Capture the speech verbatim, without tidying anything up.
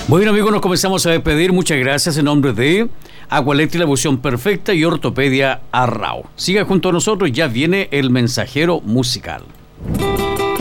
Bueno, amigos, nos comenzamos a despedir. Muchas gracias en nombre de Agualetti, la evolución perfecta, y Ortopedia Arrao. Siga junto a nosotros, ya viene el mensajero musical.